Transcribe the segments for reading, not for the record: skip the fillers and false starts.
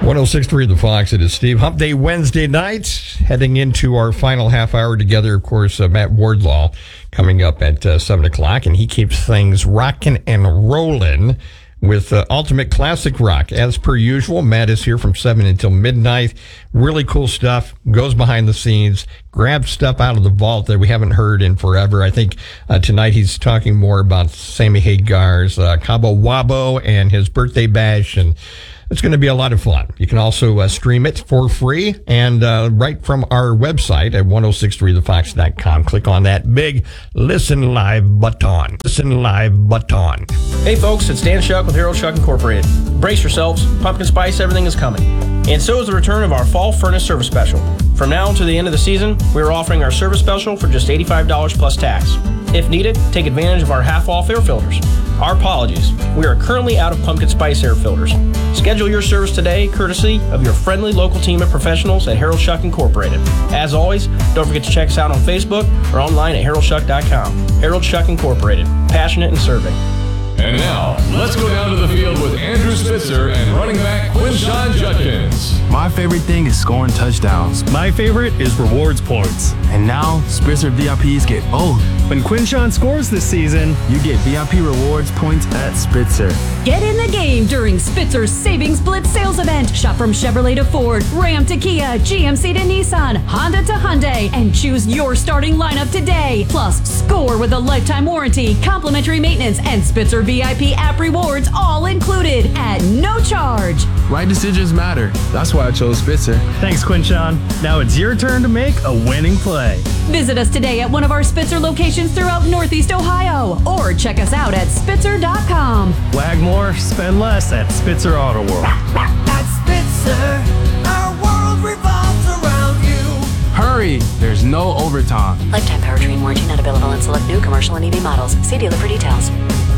106.3 The Fox. It is Steve. Hump Day Wednesday night. Heading into our final half hour together. Of course, Matt Wardlaw coming up at 7 o'clock. And he keeps things rocking and rolling with Ultimate Classic Rock. As per usual, Matt is here from 7 until midnight. Really cool stuff. Goes behind the scenes. Grabs stuff out of the vault that we haven't heard in forever. I think tonight he's talking more about Sammy Hagar's Cabo Wabo and his birthday bash, and it's going to be a lot of fun. You can also stream it for free and right from our website at 1063thefox.com. Click on that big Listen Live button. Listen Live button. Hey folks, it's Dan Shuck with Harold Shuck Incorporated. Brace yourselves. Pumpkin spice, everything is coming. And so is the return of our fall furnace service special. From now to the end of the season, we are offering our service special for just $85 plus tax. If needed, take advantage of our half-off air filters. Our apologies. We are currently out of pumpkin spice air filters. Schedule your service today, courtesy of your friendly local team of professionals at Harold Shuck Incorporated. As always, don't forget to check us out on Facebook or online at HaroldShuck.com. Harold Shuck Incorporated. Passionate in serving. And now, let's go down to the field with Andrew Spitzer and running back Quinshon Judkins. My favorite thing is scoring touchdowns. My favorite is rewards points. And now, Spitzer VIPs get both. When Quinshon scores this season, you get VIP rewards points at Spitzer. Get in the game during Spitzer's Savings Blitz sales event. Shop from Chevrolet to Ford, Ram to Kia, GMC to Nissan, Honda to Hyundai, and choose your starting lineup today. Plus, score with a lifetime warranty, complimentary maintenance, and Spitzer VIP app rewards all included at no charge. Right decisions matter. That's why I chose Spitzer. Thanks, Quinshon. Now it's your turn to make a winning play. Visit us today at one of our Spitzer locations throughout Northeast Ohio, or check us out at Spitzer.com. Wag more, spend less at Spitzer Auto World. At Spitzer, our world revolves around you. Hurry! There's no overtime. Lifetime powertrain warranty not available on select new commercial and EV models. See dealer for details.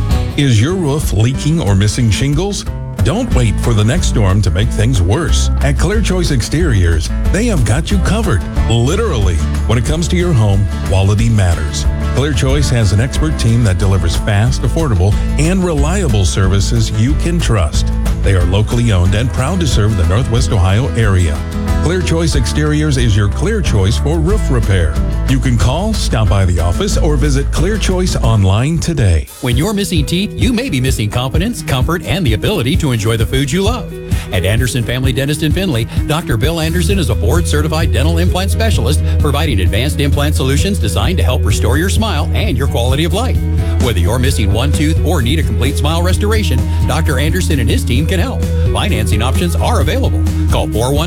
Is your roof leaking or missing shingles? Don't wait for the next storm to make things worse. At Clear Choice Exteriors, they have got you covered. Literally. When it comes to your home, quality matters. Clear Choice has an expert team that delivers fast, affordable, and reliable services you can trust. They are locally owned and proud to serve the Northwest Ohio area. Clear Choice Exteriors is your clear choice for roof repair. You can call, stop by the office, or visit Clear Choice online today. When you're missing teeth, you may be missing confidence, comfort, and the ability to enjoy the food you love. At Anderson Family Dentist in Findlay, Dr. Bill Anderson is a board-certified dental implant specialist providing advanced implant solutions designed to help restore your smile and your quality of life. Whether you're missing one tooth or need a complete smile restoration, Dr. Anderson and his team can help. Financing options are available. Call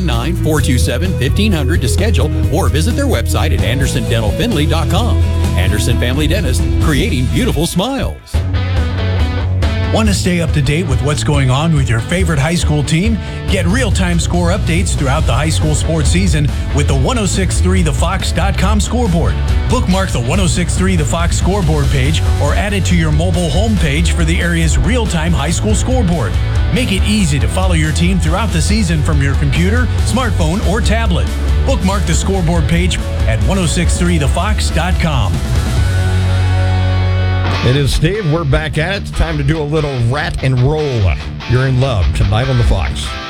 419-427-1500 to schedule or visit their website at andersondentalfindlay.com. Anderson Family Dentist, creating beautiful smiles. Want to stay up to date with what's going on with your favorite high school team? Get real-time score updates throughout the high school sports season with the 1063thefox.com scoreboard. Bookmark the 1063 The Fox scoreboard page or add it to your mobile homepage for the area's real-time high school scoreboard. Make it easy to follow your team throughout the season from your computer, smartphone, or tablet. Bookmark the scoreboard page at 1063thefox.com. It is Steve. We're back at it. It's time to do a little rat and roll. You're in love tonight on The Fox.